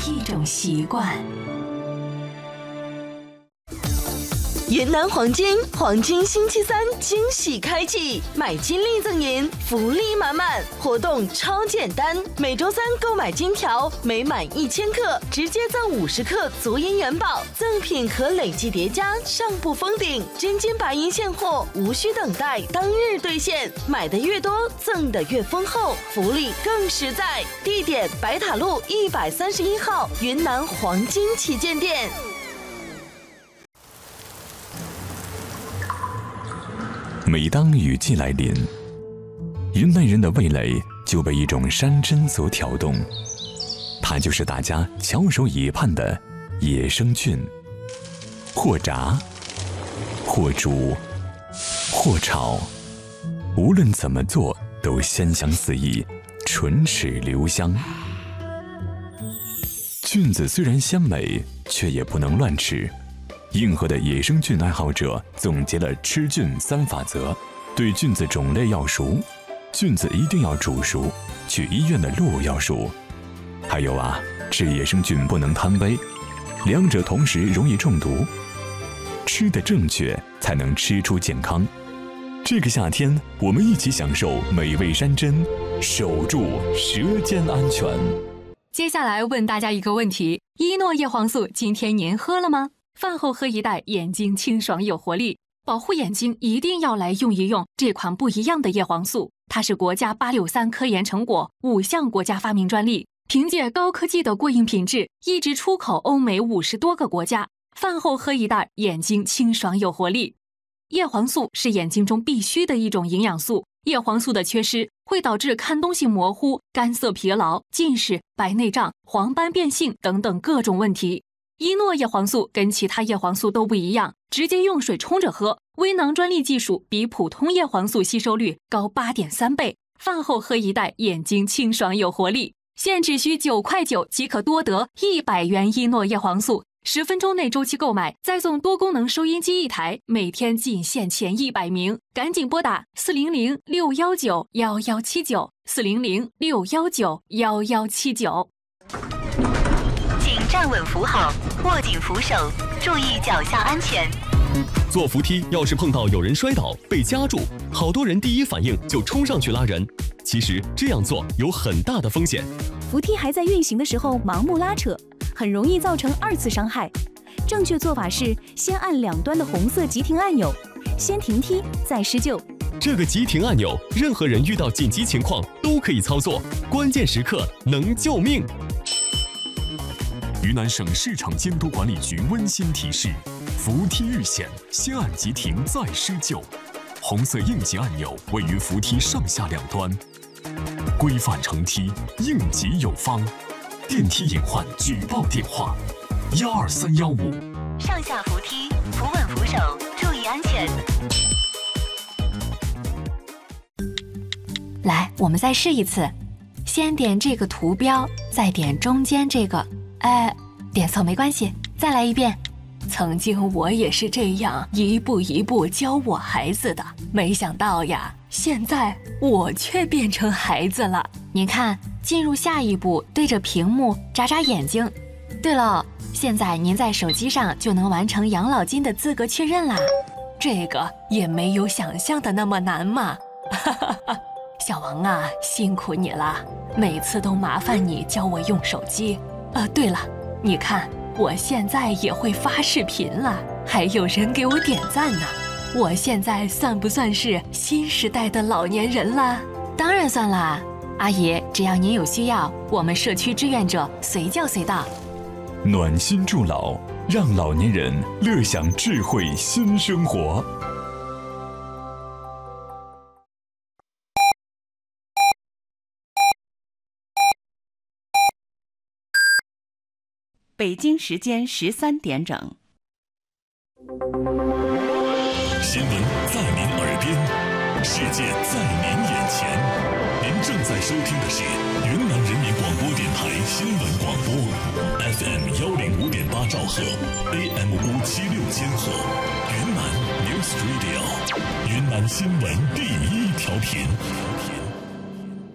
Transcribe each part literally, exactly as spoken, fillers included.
一种习惯。云南黄金黄金星期三惊喜开启，买金粒赠银，福利满满，活动超简单。每周三购买金条，每满一千克直接赠五十克足银元宝，赠品可累计叠加，上不封顶。真金白银现货，无需等待，当日兑现。买的越多，赠的越丰厚，福利更实在。地点：白塔路一百三十一号云南黄金旗舰店。 每当雨季来临，云南人的味蕾就被一种山珍所挑动，它就是大家翘首以盼的野生菌。或炸，或煮，或炒，无论怎么做都鲜香四溢，唇齿留香。菌子虽然鲜美，却也不能乱吃。硬核的野生菌爱好者总结了吃菌三法则：对菌子种类要熟，菌子一定要煮熟，去医院的路要熟。还有啊，吃野生菌不能贪杯，两者同时容易中毒。吃得正确，才能吃出健康。这个夏天，我们一起享受美味山珍，守住舌尖安全。 接下来问大家一个问题：依诺叶黄素今天您喝了吗？饭后喝一袋，眼睛清爽有活力。保护眼睛一定要来用一用这款不一样的叶黄素，它是国家八六三科研成果，五项国家发明专利，凭借高科技的过硬品质，一直出口欧美五十多个国家。饭后喝一袋，眼睛清爽有活力。叶黄素是眼睛中必须的一种营养素，叶黄素的缺失会导致看东西模糊、干涩疲劳、近视、白内障、黄斑变性等等各种问题。依诺叶黄素跟其他叶黄素都不一样，直接用水冲着喝，微囊专利技术比普通叶黄素吸收率高 八点三 倍。饭后喝一袋，眼睛清爽有活力。现只需九块九即可多得一百元依诺叶黄素，十分钟内周期购买，再送多功能收音机一台，每天仅限前一百名，赶紧拨打四零零六一九一一七九 四零零六一九一一七九。 请站稳扶好，握紧扶手，注意脚下安全。 坐扶梯要是碰到有人摔倒被夹住，好多人第一反应就冲上去拉人，其实这样做有很大的风险。 扶梯还在运行的时候盲目拉扯，很容易造成二次伤害。正确做法是先按两端的红色急停按钮，先停梯再施救。 这个急停按钮，任何人遇到紧急情况都可以操作，关键时刻能救命。 云南省市场监督管理局温馨提示：扶梯遇险，先按急停再施救。红色应急按钮位于扶梯上下两端。规范乘梯，应急有方。电梯隐患举报电话：幺二三幺五。 上下扶梯，扶稳扶手，注意安全。 来，我们再试一次，先点这个图标，再点中间这个。哎，点错没关系，再来一遍。曾经我也是这样一步一步教我孩子的，没想到呀，现在我却变成孩子了。您看，进入下一步，对着屏幕眨眨眼睛。对了，现在您在手机上就能完成养老金的资格确认啦。这个也没有想象的那么难嘛。小王啊，辛苦你了，每次都麻烦你教我用手机。呃，对了，你看，我现在也会发视频了，还有人给我点赞呢。我现在算不算是新时代的老年人了？当然算啦，阿姨，只要您有需要，我们社区志愿者随叫随到。 暖心助老，让老年人乐享智慧新生活。 北京时间十三点整。 新闻在您耳边，世界在您眼前。您正在收听的是云南人民广播电台新闻广播 ，F M 幺零五点八兆赫 ，A M 五七六千赫，云南 News Radio， 云南新闻第一调频。 哇，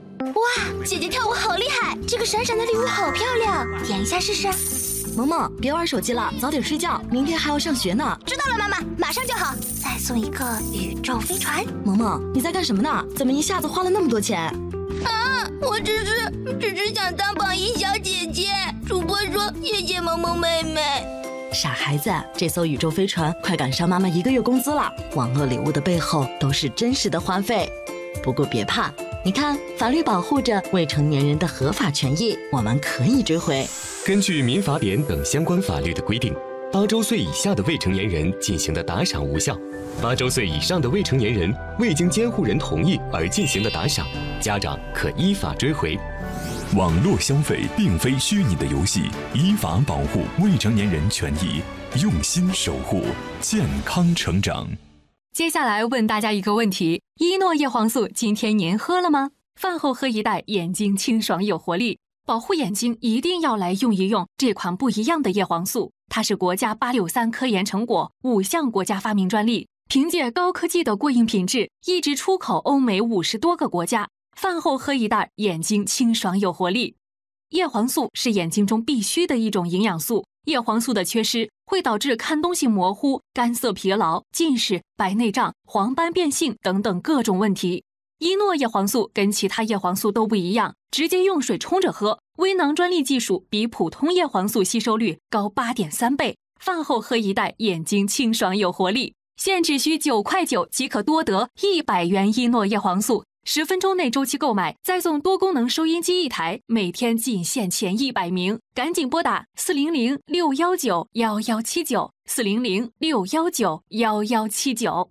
哇，姐姐跳舞好厉害，这个闪闪的礼物好漂亮，点一下试试。 萌萌，别玩手机了，早点睡觉，明天还要上学呢。 知道了，妈妈，马上就好。再送一个宇宙飞船。 萌萌，你在干什么呢？怎么一下子花了那么多钱？ 啊，我只是只是想当榜一小姐姐。主播说谢谢萌萌妹妹。 傻孩子，这艘宇宙飞船快赶上妈妈一个月工资了。网络礼物的背后都是真实的花费。不过别怕，你看，法律保护着未成年人的合法权益，我们可以追回。 根据民法典等相关法律的规定，八周岁以下的未成年人进行的打赏无效，八周岁以上的未成年人未经监护人同意而进行的打赏，家长可依法追回。 网络消费并非虚拟的游戏，依法保护未成年人权益，用心守护健康成长。 接下来问大家一个问题：依诺叶黄素今天您喝了吗？饭后喝一袋，眼睛清爽有活力，保护眼睛一定要来用一用这款不一样的叶黄素。它是国家八六三科研成果，五项国家发明专利，凭借高科技的过硬品质，一直出口欧美五十多个国家。饭后喝一袋，眼睛清爽有活力。叶黄素是眼睛中必须的一种营养素，叶黄素的缺失会导致看东西模糊、干涩疲劳、近视、白内障、黄斑变性等等各种问题。依诺叶黄素跟其他叶黄素都不一样，直接用水冲着喝，微囊专利技术比普通叶黄素吸收率高 八点三 倍。饭后喝一袋，眼睛清爽有活力。现只需九块九即可多得一百元依诺叶黄素。十分钟内周期购买，再送多功能收音机一台，每天仅限前一百名，赶紧拨打四零零六幺九幺幺七九四零零六幺九幺幺七九。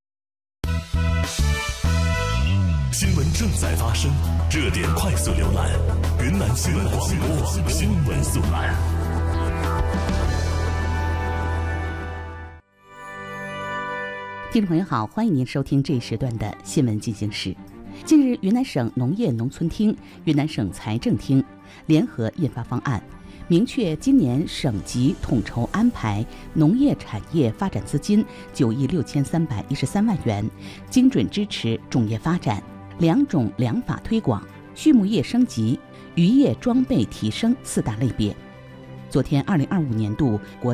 新闻正在发生，热点快速浏览，云南新闻广播新闻速览。 听众朋友好，欢迎您收听这一时段的新闻进行时。近日，云南省农业农村厅、云南省财政厅联合印发方案，明确今年省级统筹安排农业产业发展资金九亿六千三百一十三万元，精准支持种业发展、良种良法推广、畜牧业升级、渔业装备提升四大类别。昨天，二零二五年度国